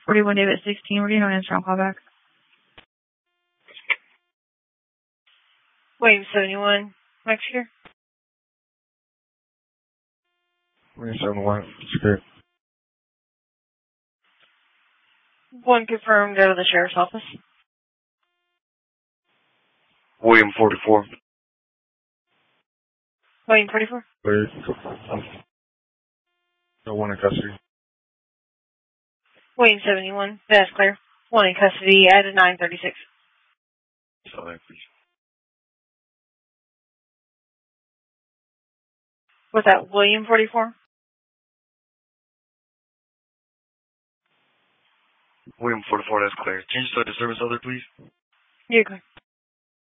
41 David 16. We're getting on strong callback. William 71. Max here. William 71. Secure. 1 confirmed out of the sheriff's office. William 44. William 44. Clear. No one in custody. William 71. That's clear. 1 in custody at 9:36. So that, please. Was that William 44? William 44, that's clear. Change to disturbance other, please. You're clear.